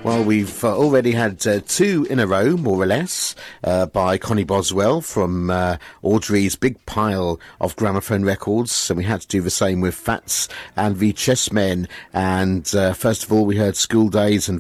Well, we've already had two in a row, more or less, by Connie Boswell from Audrey's big pile of gramophone records, and we had to do the same with Fats and the Chessmen. And first of all, we heard School Days and